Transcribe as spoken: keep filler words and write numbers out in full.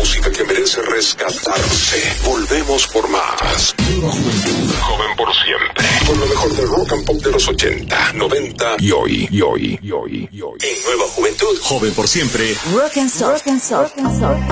música que merece rescatarse. Volvemos por más. Nueva Juventud, joven por siempre. Con lo mejor del rock and pop de los ochenta, noventa y hoy, y hoy, y hoy, y hoy. En Nueva Juventud, joven por siempre. Rock and Soul. Rock and Soul.